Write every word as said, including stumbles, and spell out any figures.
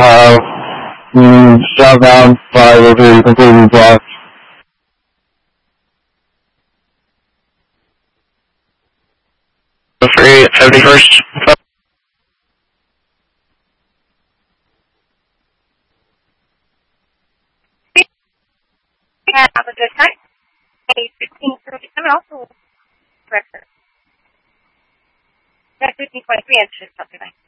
have mm, southbound five oh three completely blocked. Free at seventy-first. Have a good time. A fifteen thirty-seven also record. That's fifteen twenty-three and shift up tonight.